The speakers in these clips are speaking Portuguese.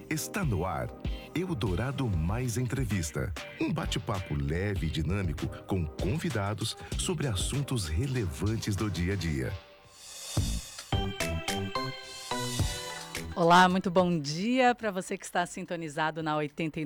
Está no ar Eldorado Mais Entrevista. Um bate-papo leve e dinâmico com convidados sobre assuntos relevantes do dia a dia. Olá, muito bom dia para você que está sintonizado na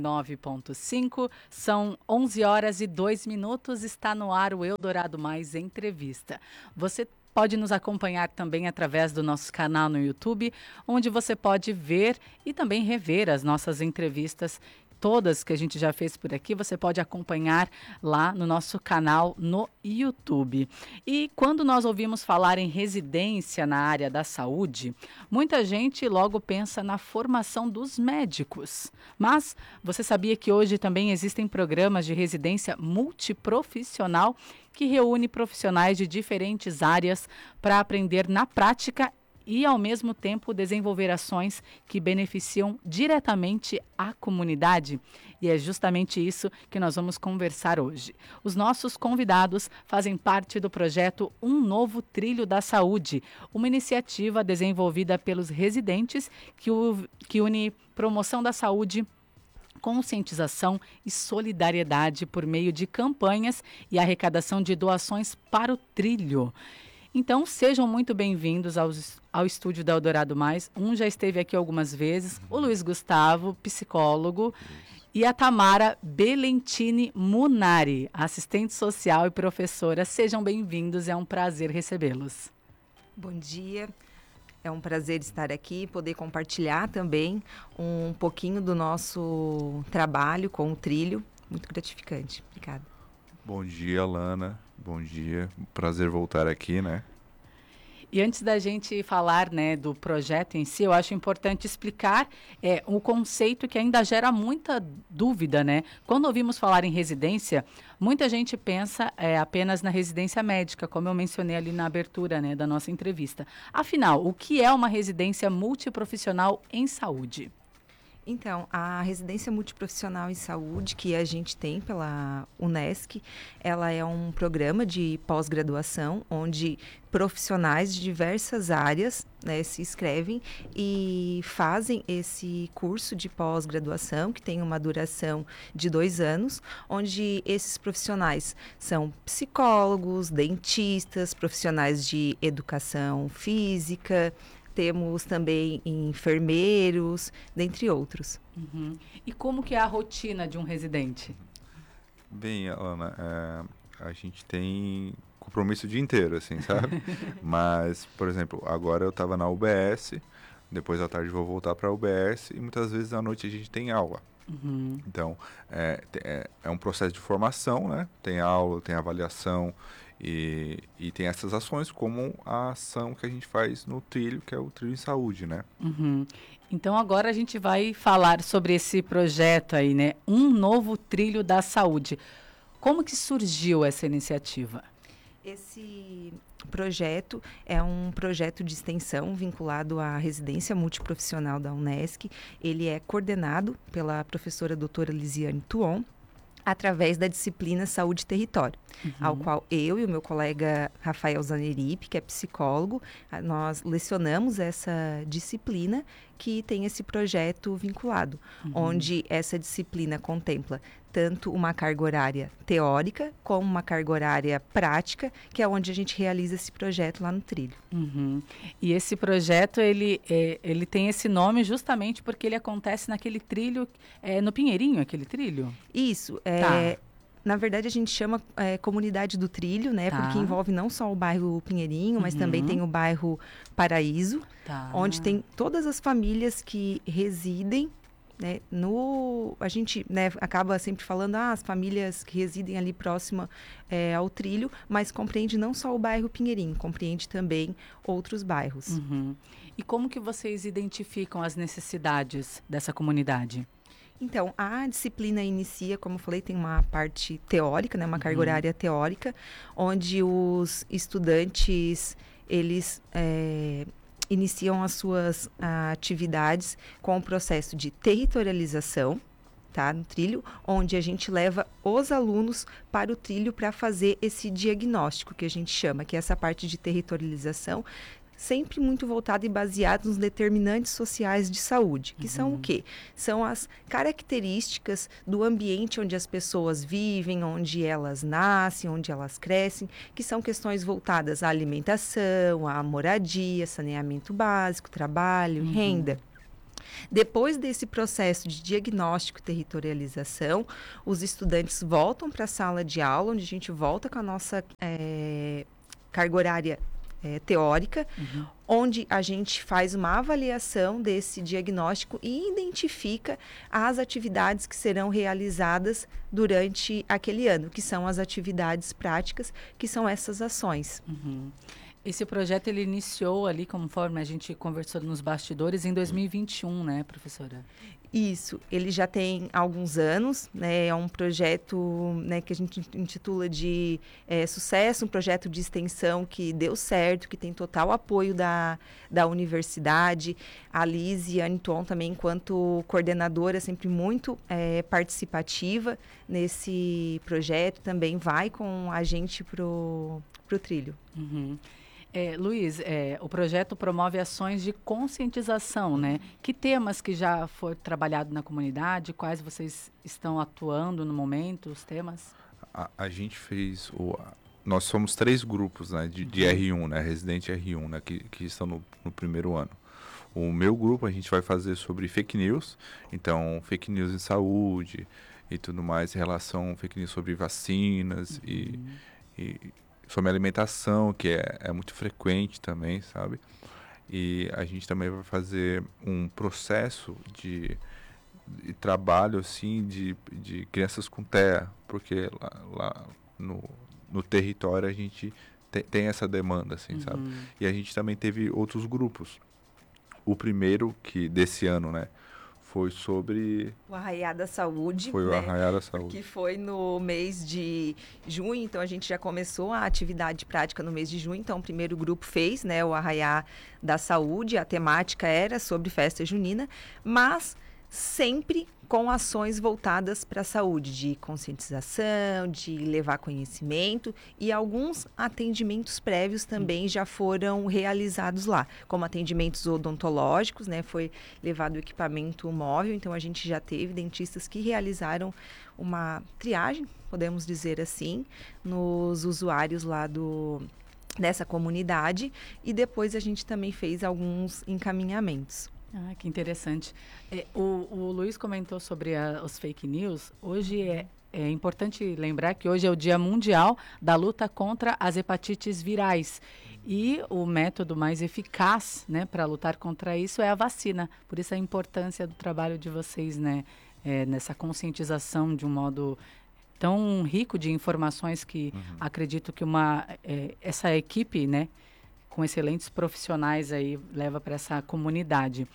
89.5. São 11 horas e 2 minutos. Está no ar o Eldorado Mais Entrevista. Você pode nos acompanhar também através do nosso canal no YouTube, onde você pode ver e também rever as nossas entrevistas. Todas que a gente já fez por aqui, você pode acompanhar lá no nosso canal no YouTube. E quando nós ouvimos falar em residência na área da saúde, muita gente logo pensa na formação dos médicos. Mas você sabia que hoje também existem programas de residência multiprofissional que reúne profissionais de diferentes áreas para aprender na prática e, ao mesmo tempo, desenvolver ações que beneficiam diretamente a comunidade. E é justamente isso que nós vamos conversar hoje. Os nossos convidados fazem parte do projeto Um Novo Trilho da Saúde, uma iniciativa desenvolvida pelos residentes que une promoção da saúde, conscientização e solidariedade por meio de campanhas e arrecadação de doações para o trilho. Então, sejam muito bem-vindos ao estúdio da Eldorado Mais. Já esteve aqui algumas vezes, o Luiz Gustavo, psicólogo, e a Tamara Belentini Munari, assistente social e professora. Sejam bem-vindos, é um prazer recebê-los. Bom dia, é um prazer estar aqui e poder compartilhar também um pouquinho do nosso trabalho com o trilho. Muito gratificante. Obrigada. Bom dia, Lana. Bom dia. Prazer voltar aqui, né? E antes da gente falar, né, do projeto em si, eu acho importante explicar o conceito que ainda gera muita dúvida, né? Quando ouvimos falar em residência, muita gente pensa apenas na residência médica, como eu mencionei ali na abertura, né, da nossa entrevista. Afinal, o que é uma residência multiprofissional em saúde? Então, a residência multiprofissional em saúde que a gente tem pela UNESCO, ela é um programa de pós-graduação onde profissionais de diversas áreas, né, se inscrevem e fazem esse curso de pós-graduação, que tem uma duração de 2 anos, onde esses profissionais são psicólogos, dentistas, profissionais de educação física, temos também enfermeiros, dentre outros. Uhum. E como que é a rotina de um residente? Bem, Ana, a gente tem compromisso o dia inteiro, assim, sabe? Mas, por exemplo, agora eu estava na UBS, depois à tarde vou voltar para a UBS e muitas vezes à noite a gente tem aula. Uhum. Então, é um processo de formação, né? Tem aula, tem avaliação e tem essas ações como a ação que a gente faz no trilho, que é o Trilho em Saúde, né? Uhum. Então, agora a gente vai falar sobre esse projeto aí, né? Um Novo Trilho da Saúde. Como que surgiu essa iniciativa? Esse projeto é um projeto de extensão vinculado à residência multiprofissional da UNESCO. Ele é coordenado pela professora doutora Lisiane Tuon, através da disciplina Saúde e Território, ao qual eu e o meu colega Rafael Zaneripe, que é psicólogo, nós lecionamos essa disciplina que tem esse projeto vinculado, onde essa disciplina contempla tanto uma carga horária teórica como uma carga horária prática, que é onde a gente realiza esse projeto lá no trilho. Uhum. E esse projeto, ele tem esse nome justamente porque ele acontece naquele trilho, no Pinheirinho, aquele trilho? Isso, Tá. Na verdade a gente chama Comunidade do Trilho, né? Tá. Porque envolve não só o bairro Pinheirinho, mas também tem o bairro Paraíso, Tá. onde tem todas as famílias que residem, né? A gente, né, acaba sempre falando as famílias que residem ali próxima ao trilho, mas compreende não só o bairro Pinheirinho, compreende também outros bairros. Uhum. E como que vocês identificam as necessidades dessa comunidade? Então, a disciplina inicia, como eu falei, tem uma parte teórica, né, uma carga horária teórica, onde os estudantes, eles iniciam as suas atividades com o processo de territorialização, tá, no trilho, onde a gente leva os alunos para o trilho para fazer esse diagnóstico que a gente chama, que é essa parte de territorialização, sempre muito voltado e baseado nos determinantes sociais de saúde, que são o quê? São as características do ambiente onde as pessoas vivem, onde elas nascem, onde elas crescem, que são questões voltadas à alimentação, à moradia, saneamento básico, trabalho, renda. Depois desse processo de diagnóstico e territorialização, os estudantes voltam para a sala de aula, onde a gente volta com a nossa carga horária teórica, onde a gente faz uma avaliação desse diagnóstico e identifica as atividades que serão realizadas durante aquele ano, que são as atividades práticas, que são essas ações. Esse projeto, ele iniciou ali, conforme a gente conversou nos bastidores, em 2021, né, professora? Isso, ele já tem alguns anos, né? É um projeto, né, que a gente intitula de sucesso, um projeto de extensão que deu certo, que tem total apoio da universidade. A Liz e a Aniton também, enquanto coordenadora, sempre muito participativa nesse projeto, também vai com a gente pro trilho. Luiz, o projeto promove ações de conscientização, né? Que temas que já foram trabalhados na comunidade, quais vocês estão atuando no momento, os temas? A gente fez, nós somos 3 grupos, né, de R1, né, residente R1, né, que estão no primeiro ano. O meu grupo a gente vai fazer sobre fake news, então fake news em saúde e tudo mais, relação fake news sobre vacinas e sobre alimentação, que é muito frequente também, sabe? E a gente também vai fazer um processo de trabalho, assim, de crianças com TEA, porque lá no território a gente tem essa demanda, assim, sabe? E a gente também teve outros grupos. O primeiro, desse ano, né? Foi sobre... O Arraiá da Saúde. Foi, né? O Arraiá da Saúde. Que foi no mês de junho, então a gente já começou a atividade prática no mês de junho, então o primeiro grupo fez, né, o Arraiá da Saúde, a temática era sobre festa junina, mas sempre com ações voltadas para a saúde, de conscientização, de levar conhecimento, e alguns atendimentos prévios também já foram realizados lá, como atendimentos odontológicos, né? Foi levado o equipamento móvel, então a gente já teve dentistas que realizaram uma triagem, podemos dizer assim, nos usuários lá dessa comunidade, e depois a gente também fez alguns encaminhamentos. Que interessante. O Luiz comentou sobre os fake news. Hoje é importante lembrar que hoje é o Dia Mundial da Luta contra as Hepatites Virais. E o método mais eficaz, né, para lutar contra isso é a vacina. Por isso a importância do trabalho de vocês, né, nessa conscientização de um modo tão rico de informações que acredito que essa equipe, né, com excelentes profissionais aí, leva para essa comunidade.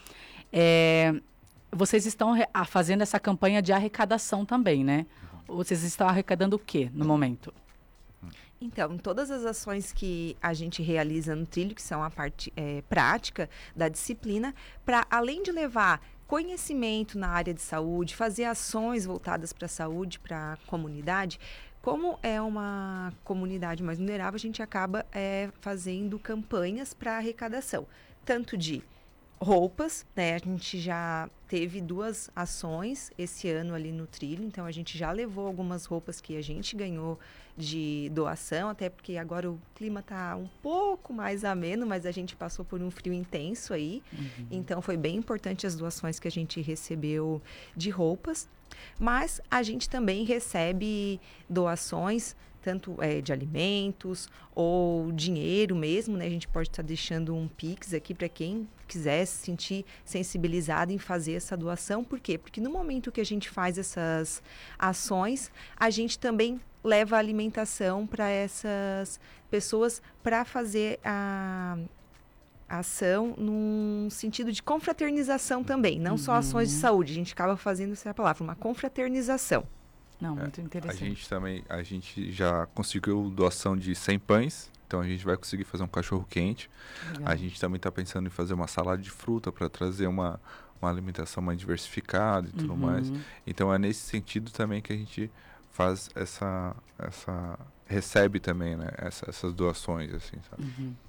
Vocês estão fazendo essa campanha de arrecadação também, né? Vocês estão arrecadando o quê no momento? Então, todas as ações que a gente realiza no trilho, que são a parte prática da disciplina, para além de levar conhecimento na área de saúde, fazer ações voltadas para a saúde, para a comunidade. Como é uma comunidade mais vulnerável, a gente acaba fazendo campanhas para arrecadação, tanto de roupas, né? A gente já teve 2 ações esse ano ali no trilho, então a gente já levou algumas roupas que a gente ganhou de doação, até porque agora o clima está um pouco mais ameno, mas a gente passou por um frio intenso aí, então foi bem importante as doações que a gente recebeu de roupas. Mas a gente também recebe doações, tanto de alimentos ou dinheiro mesmo, né? A gente pode estar deixando um Pix aqui para quem quiser se sentir sensibilizado em fazer essa doação. Por quê? Porque no momento que a gente faz essas ações, a gente também leva alimentação para essas pessoas para fazer a ação num sentido de confraternização também, não só ações de saúde, a gente acaba fazendo essa palavra, uma confraternização. Não, muito interessante. A gente já conseguiu doação de 100 pães, então a gente vai conseguir fazer um cachorro quente. Legal. A gente também está pensando em fazer uma salada de fruta para trazer uma alimentação mais diversificada e tudo mais. Então é nesse sentido também que a gente faz recebe também, né, essas doações, assim, sabe?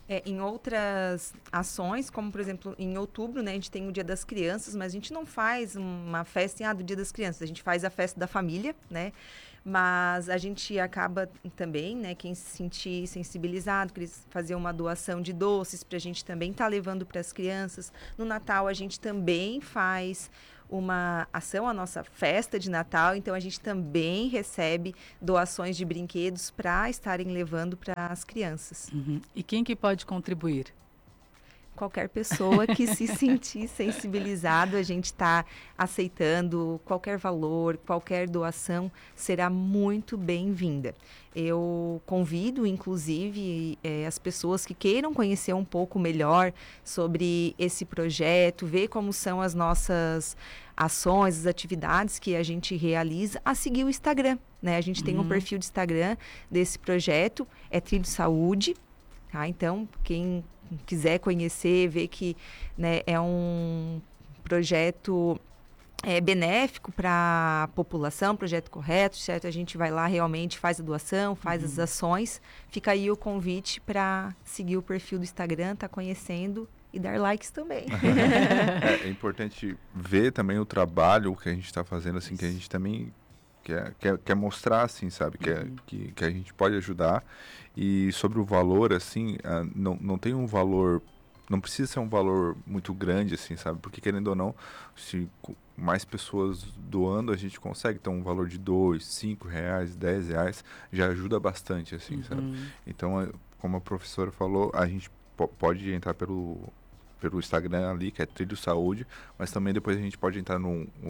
Em outras ações, como por exemplo em outubro, né, a gente tem o Dia das Crianças, mas a gente não faz uma festa do Dia das Crianças, a gente faz a festa da família, né? Mas a gente acaba também, né, quem se sentir sensibilizado, querer fazer uma doação de doces para a gente também estar levando para as crianças. No Natal a gente também faz uma ação, a nossa festa de Natal, então a gente também recebe doações de brinquedos para estarem levando para as crianças. Uhum. E quem que pode contribuir? Qualquer pessoa que se sentir sensibilizado, a gente está aceitando qualquer valor, qualquer doação será muito bem-vinda. Eu convido, inclusive, as pessoas que queiram conhecer um pouco melhor sobre esse projeto, ver como são as nossas ações, as atividades que a gente realiza, a seguir o Instagram, né? A gente tem um perfil de Instagram desse projeto, é Trilho Saúde, tá? Então, quem quiser conhecer, ver que, né, é um projeto benéfico para a população, projeto correto, certo? A gente vai lá realmente, faz a doação, faz as ações. Fica aí o convite para seguir o perfil do Instagram, tá conhecendo e dar likes também. É importante ver também o trabalho que a gente está fazendo, assim, que a gente também quer mostrar, assim, sabe? Que a gente pode ajudar. E sobre o valor, assim, não tem um valor, não precisa ser um valor muito grande, assim, sabe? Porque, querendo ou não, se mais pessoas doando, a gente consegue ter um valor de R$2, R$5, R$10, já ajuda bastante, assim, sabe? Então, como a professora falou, a gente pode entrar pelo Instagram ali, que é Trilho Saúde, mas também depois a gente pode entrar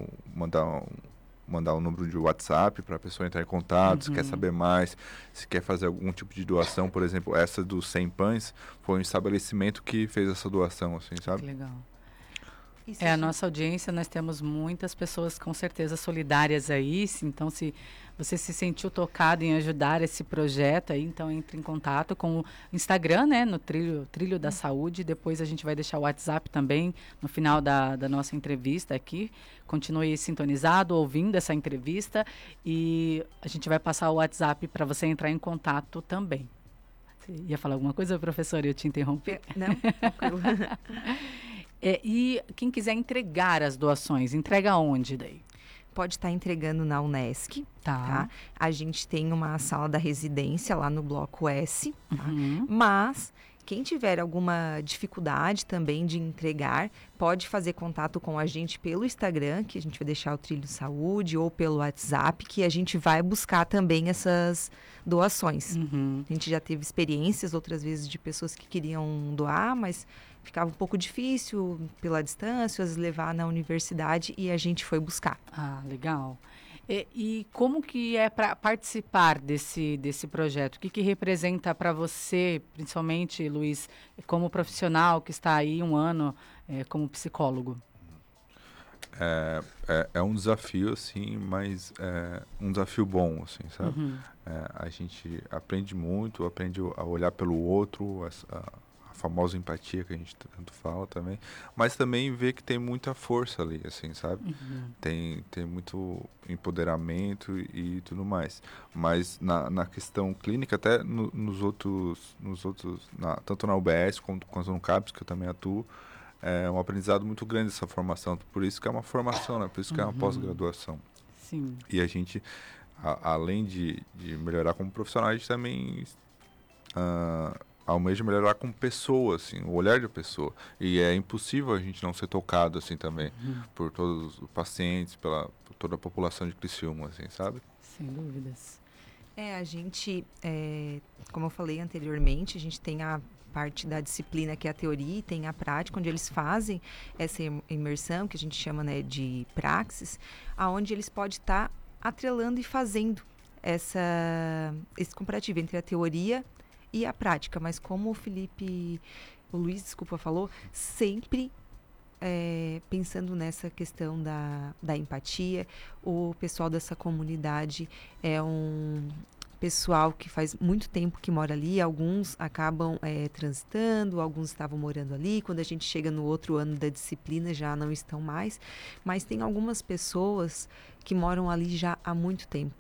mandar um número de WhatsApp para a pessoa entrar em contato, se quer saber mais, se quer fazer algum tipo de doação. Por exemplo, essa dos 100 pães foi um estabelecimento que fez essa doação, assim, sabe? Que legal. A nossa audiência, nós temos muitas pessoas com certeza solidárias aí, então se você se sentiu tocado em ajudar esse projeto aí, então entre em contato com o Instagram, né, no Trilho da Saúde, depois a gente vai deixar o WhatsApp também no final da nossa entrevista aqui, continue sintonizado, ouvindo essa entrevista e a gente vai passar o WhatsApp para você entrar em contato também. Você ia falar alguma coisa, professora? Eu te interrompi? Não, tranquilo. E quem quiser entregar as doações, entrega onde daí? Pode estar entregando na Unesc, tá? A gente tem uma sala da residência lá no Bloco S, tá? Mas quem tiver alguma dificuldade também de entregar, pode fazer contato com a gente pelo Instagram, que a gente vai deixar o Trilho Saúde, ou pelo WhatsApp, que a gente vai buscar também essas doações. A gente já teve experiências outras vezes de pessoas que queriam doar, mas ficava um pouco difícil pela distância, às vezes levar na universidade e a gente foi buscar. Ah, legal. E como que é para participar desse projeto? O que representa para você, principalmente, Luiz, como profissional que está aí um ano como psicólogo? É um desafio, assim, mas é um desafio bom, assim, sabe? A gente aprende muito, aprende a olhar pelo outro, a famosa empatia que a gente tanto fala também, mas também vê que tem muita força ali, assim, sabe? Tem muito empoderamento e tudo mais. Mas na questão clínica, até nos outros tanto na UBS quanto no CAPS, que eu também atuo, é um aprendizado muito grande essa formação. Por isso que é uma formação, né? Por isso que é uma pós-graduação. Sim. E a gente, além de melhorar como profissional, a gente também almeja melhorar como pessoa, assim, o olhar da pessoa. E é impossível a gente não ser tocado, assim, também, por todos os pacientes, por toda a população de Criciúma, assim, sabe? Sem dúvidas. A gente, como eu falei anteriormente, a gente tem a parte da disciplina que é a teoria e tem a prática, onde eles fazem essa imersão, que a gente chama, né, de praxis, aonde eles podem estar atrelando e fazendo esse comparativo entre a teoria e a prática, mas como o Luiz, desculpa, falou, sempre pensando nessa questão da empatia. O pessoal dessa comunidade é um pessoal que faz muito tempo que mora ali, alguns acabam transitando, alguns estavam morando ali, quando a gente chega no outro ano da disciplina já não estão mais, mas tem algumas pessoas que moram ali já há muito tempo.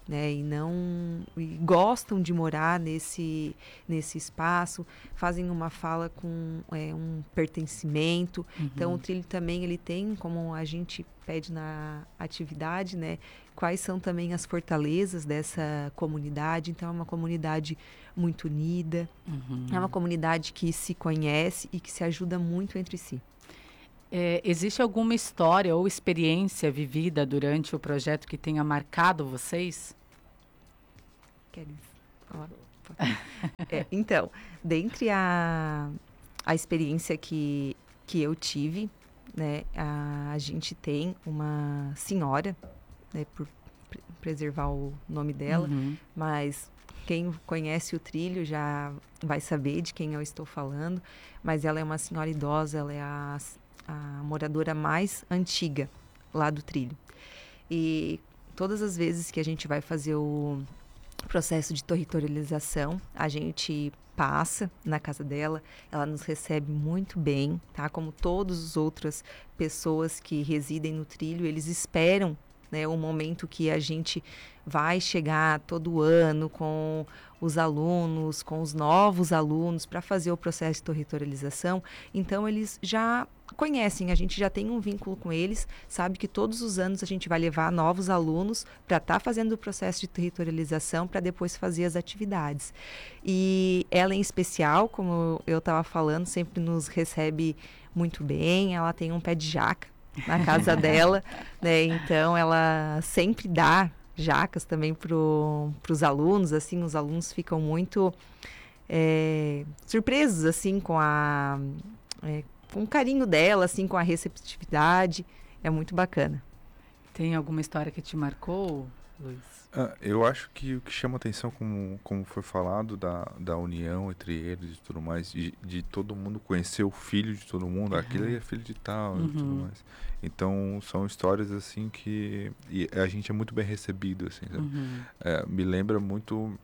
né? E gostam de morar nesse espaço, fazem uma fala com um pertencimento. Então, o trilho também, ele tem, como a gente pede na atividade, né? Quais são também as fortalezas dessa comunidade. Então, é uma comunidade muito unida, é uma comunidade que se conhece e que se ajuda muito entre si. Existe alguma história ou experiência vivida durante o projeto que tenha marcado vocês? Queres falar? Então, dentre a experiência que eu tive, né, a gente tem uma senhora, né, por preservar o nome dela, mas quem conhece o trilho já vai saber de quem eu estou falando, mas ela é uma senhora idosa, ela é a moradora mais antiga lá do trilho. E todas as vezes que a gente vai fazer o processo de territorialização, a gente passa na casa dela, ela nos recebe muito bem, tá? Como todas as outras pessoas que residem no trilho, eles esperam, né, o momento que a gente vai chegar todo ano com os alunos, com os novos alunos, para fazer o processo de territorialização. Então, eles já conhecem, a gente já tem um vínculo com eles, sabe que todos os anos a gente vai levar novos alunos para estar fazendo o processo de territorialização, para depois fazer as atividades. E ela, em especial, como eu estava falando, sempre nos recebe muito bem. Ela tem um pé de jaca na casa dela, né? Então, ela sempre dá jacas também para os alunos, assim, os alunos ficam muito surpresos, assim, com o carinho dela, assim, com a receptividade. É muito bacana. Tem alguma história que te marcou, Luiz? Eu acho que o que chama atenção, como foi falado, da união entre eles e tudo mais, de todo mundo conhecer o filho de todo mundo, aquele é filho de tal e tudo mais. Então, são histórias, assim, que a gente é muito bem recebido, assim, sabe? Me lembra muito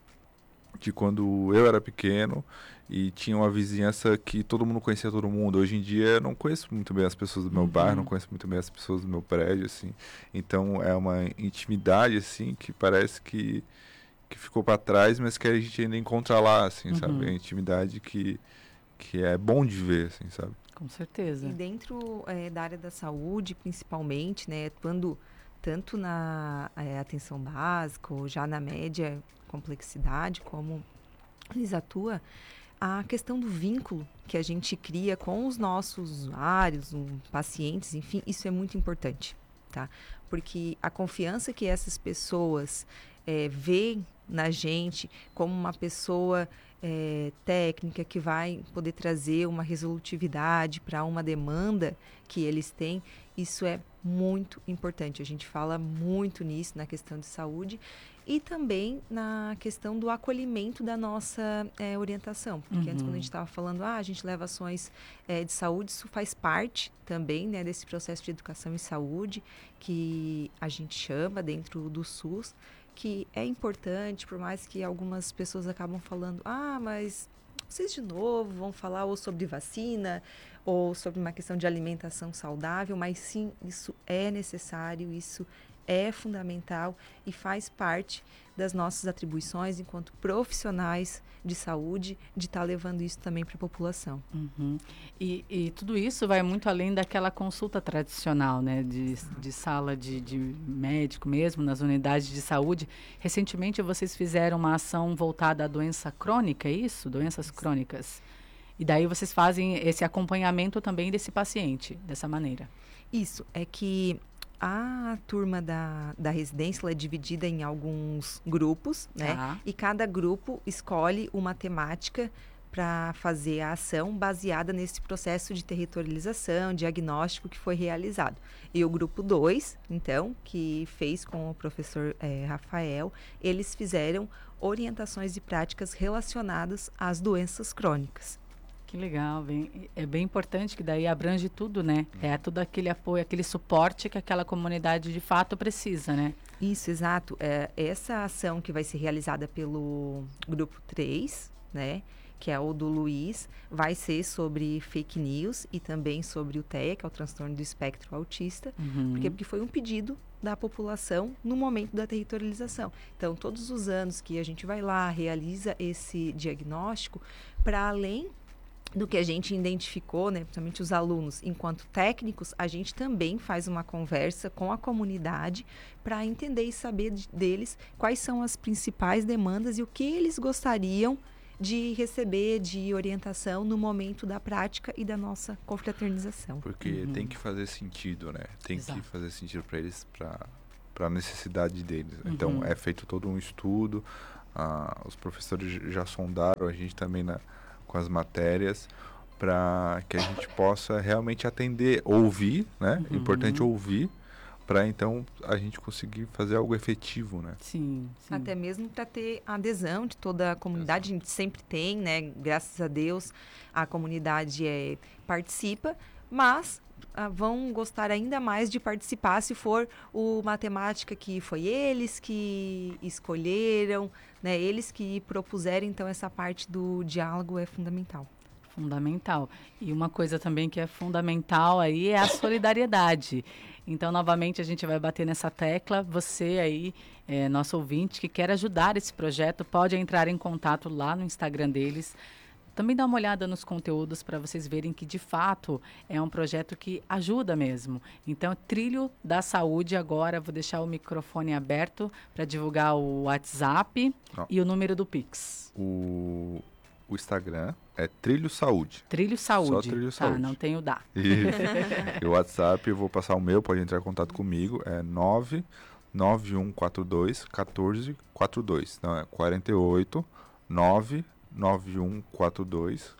de quando eu era pequeno e tinha uma vizinhança que todo mundo conhecia todo mundo. Hoje em dia eu não conheço muito bem as pessoas do meu bairro, não conheço muito bem as pessoas do meu prédio, assim. Então é uma intimidade, assim, que parece que ficou para trás, mas que a gente ainda encontra lá, assim, sabe? É uma intimidade que é bom de ver, assim, sabe? Com certeza. E dentro da área da saúde, principalmente, né, atuando tanto na atenção básica ou já na média complexidade, como eles atuam, a questão do vínculo que a gente cria com os nossos usuários, pacientes, enfim, isso é muito importante, tá? Porque a confiança que essas pessoas veem na gente como uma pessoa técnica que vai poder trazer uma resolutividade para uma demanda que eles têm, isso é muito importante. A gente fala muito nisso na questão de saúde e também na questão do acolhimento da nossa orientação. Porque antes, quando a gente estava falando, a gente leva ações de saúde, isso faz parte também, né, desse processo de educação em saúde que a gente chama dentro do SUS, que é importante, por mais que algumas pessoas acabam falando, mas vocês de novo vão falar ou sobre vacina ou sobre uma questão de alimentação saudável, mas sim, isso é necessário, isso é fundamental e faz parte das nossas atribuições enquanto profissionais de saúde, de estar levando isso também para a população. E tudo isso vai muito além daquela consulta tradicional, né, de sala de médico mesmo, nas unidades de saúde. Recentemente vocês fizeram uma ação voltada à doença crônica, é isso? Doenças crônicas. E daí vocês fazem esse acompanhamento também desse paciente, dessa maneira. Isso, é que a turma da residência ela é dividida em alguns grupos, né? E cada grupo escolhe uma temática para fazer a ação baseada nesse processo de territorialização, diagnóstico que foi realizado. E o grupo 2, então, que fez com o professor Rafael, eles fizeram orientações e práticas relacionadas às doenças crônicas. Que legal, é bem importante que daí abrange tudo, né? É todo aquele apoio, aquele suporte que aquela comunidade de fato precisa, né? Isso, exato. Essa ação que vai ser realizada pelo grupo 3, né? que é o do Luiz, vai ser sobre fake news e também sobre o TEA, que é o transtorno do espectro autista. Porque foi um pedido da população no momento da territorialização. Então, todos os anos que a gente vai lá, realiza esse diagnóstico, para além do que a gente identificou, né, principalmente os alunos, enquanto técnicos, a gente também faz uma conversa com a comunidade para entender e saber deles quais são as principais demandas e o que eles gostariam de receber de orientação no momento da prática e da nossa confraternização. Porque tem que fazer sentido, né? Tem que fazer sentido para eles, para a necessidade deles. Então, é feito todo um estudo, os professores já sondaram a gente também com as matérias, para que a gente possa realmente atender, ouvir, né? É importante ouvir, para então a gente conseguir fazer algo efetivo, né? Sim. Até mesmo para ter a adesão de toda a comunidade. A gente sempre tem, né? Graças a Deus, a comunidade participa, mas vão gostar ainda mais de participar se for o matemática que foi eles que escolheram, né? Eles que propuseram, então essa parte do diálogo é fundamental. Fundamental. E uma coisa também que é fundamental aí é a solidariedade. Então, novamente, a gente vai bater nessa tecla. Você aí, nosso ouvinte, que quer ajudar esse projeto, pode entrar em contato lá no Instagram deles. Também dá uma olhada nos conteúdos para vocês verem que, de fato, é um projeto que ajuda mesmo. Então, Trilho da Saúde, agora vou deixar o microfone aberto para divulgar o WhatsApp e o número do Pix. O Instagram é Trilho Saúde. Trilho Saúde. Só Trilho Saúde. Não tem o DA. E o WhatsApp, eu vou passar o meu, pode entrar em contato comigo, é 99142 1442. Então, é 48 99142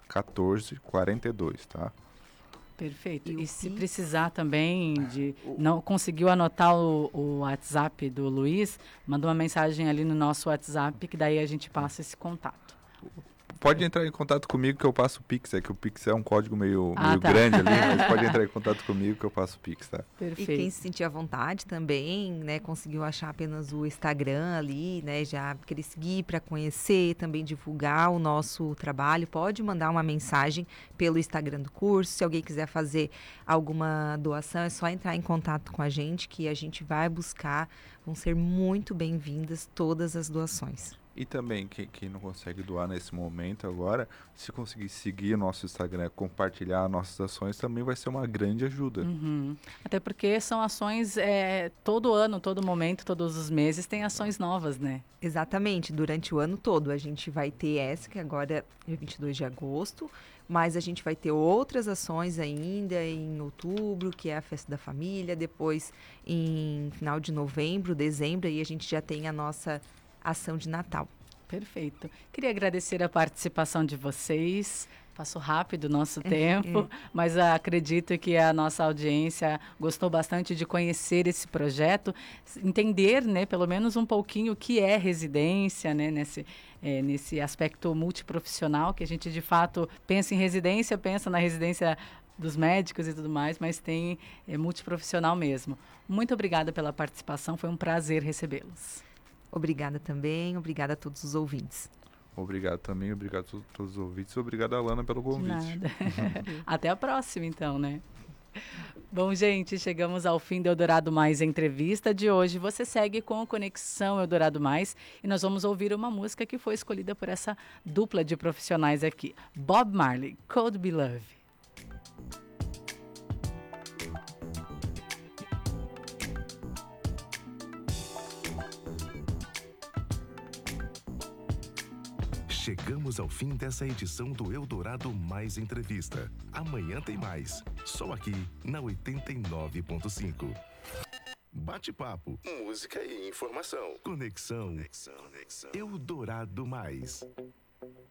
1442, tá? Perfeito. E se precisar também não conseguiu anotar o WhatsApp do Luiz, manda uma mensagem ali no nosso WhatsApp, que daí a gente passa esse contato. Pode entrar em contato comigo que eu passo o Pix, que o Pix é um código meio grande ali, mas pode entrar em contato comigo que eu passo o Pix, tá? Perfeito. E quem se sentir à vontade também, né, conseguiu achar apenas o Instagram ali, né, já querer seguir para conhecer, também divulgar o nosso trabalho, pode mandar uma mensagem pelo Instagram do curso. Se alguém quiser fazer alguma doação, é só entrar em contato com a gente que a gente vai buscar, vão ser muito bem-vindas todas as doações. E também, quem não consegue doar nesse momento agora, se conseguir seguir o nosso Instagram, compartilhar nossas ações, também vai ser uma grande ajuda. Até porque são ações todo ano, todo momento, todos os meses tem ações novas, né? Exatamente, durante o ano todo. A gente vai ter essa, que agora é 22 de agosto, mas a gente vai ter outras ações ainda em outubro, que é a Festa da Família, depois em final de novembro, dezembro, aí a gente já tem a nossa ação de Natal. Perfeito. Queria agradecer a participação de vocês. Passou rápido o nosso tempo, mas acredito que a nossa audiência gostou bastante de conhecer esse projeto, entender, né, pelo menos um pouquinho o que é residência, né, nesse aspecto multiprofissional, que a gente de fato pensa em residência, pensa na residência dos médicos e tudo mais, mas tem multiprofissional mesmo. Muito obrigada pela participação, foi um prazer recebê-los. Obrigada também, obrigada a todos os ouvintes. Obrigado também, obrigado a todos os ouvintes, obrigado, Alana, pelo convite. Nada. Até a próxima, então, né? Bom, gente, chegamos ao fim do Eldorado Mais Entrevista de hoje. Você segue com o Conexão Eldorado Mais e nós vamos ouvir uma música que foi escolhida por essa dupla de profissionais aqui. Bob Marley, Cold Be Love. Chegamos ao fim dessa edição do Eldorado Mais Entrevista. Amanhã tem mais, só aqui na 89.5. Bate-papo, música e informação. Conexão Eldorado Mais.